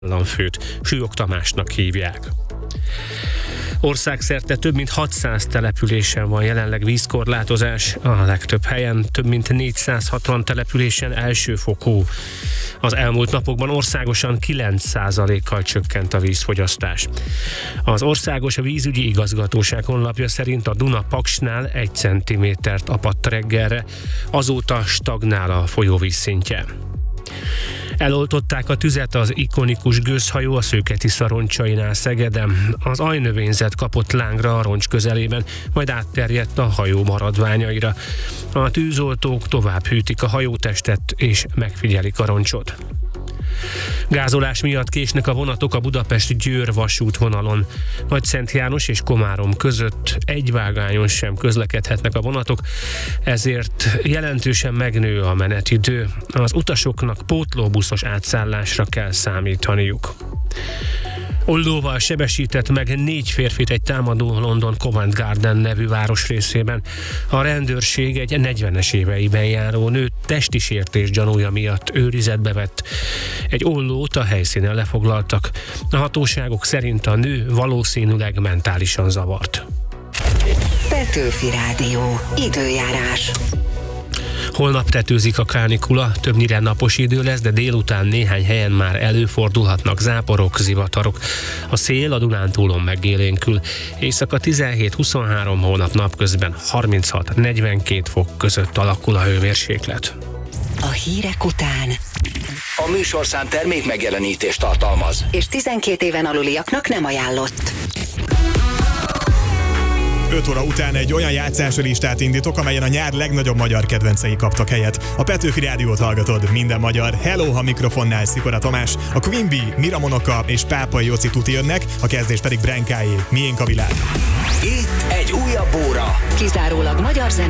államfőt, Sülyog Tamásnak hívják. Országszerte több mint 600 településen van jelenleg vízkorlátozás, a legtöbb helyen több mint 460 településen elsőfokú. Az elmúlt napokban országosan 9%-kal csökkent a vízfogyasztás. Az Országos Vízügyi Igazgatóság honlapja szerint a Duna-Paksnál 1 centimétert apadt reggelre, azóta stagnál a folyóvíz szintje. Eloltották a tüzet az ikonikus gőzhajó a Szőke-Tisza roncsainál Szegeden. Az ajnövényzet kapott lángra a roncs közelében, majd átterjedt a hajó maradványaira. A tűzoltók tovább hűtik a hajótestet és megfigyelik a roncsot. Gázolás miatt késnek a vonatok a Budapest-Győr vasútvonalon. Nagyszent János és Komárom között egy vágányon sem közlekedhetnek a vonatok, ezért jelentősen megnő a menetidő. Az utasoknak pótlóbuszos átszállásra kell számítaniuk. Ollóval sebesített meg 4 férfit egy támadó London Covent Garden nevű városrészében. A rendőrség egy 40-es éveiben járó nőt testi sértés gyanúja miatt őrizetbe vett. Egy ollót a helyszínen lefoglaltak. A hatóságok szerint a nő valószínűleg mentálisan zavart. Petőfi Rádió. Időjárás. Holnap tetőzik a kánikula, többnyire napos idő lesz, de délután néhány helyen már előfordulhatnak záporok, zivatarok. A szél a Dunántúlon megélénkül. Éjszaka 17-23, holnap napközben 36-42 fok között alakul a hőmérséklet. A hírek után A műsorszám termék megjelenítést tartalmaz. és 12 éven aluliaknak nem ajánlott. 5 óra után egy olyan játszási listát indítok, amelyen a nyár legnagyobb magyar kedvencei kaptak helyet. A Petőfi Rádiót hallgatod, minden magyar. Hello, ha mikrofonnál Szikora Tamás, a Queen Bee, Mira Monoka és Pápai Joci tuti jönnek, a kezdés pedig Brenkáé. Miénk a világ. Itt egy újabb óra. Kizárólag magyar zene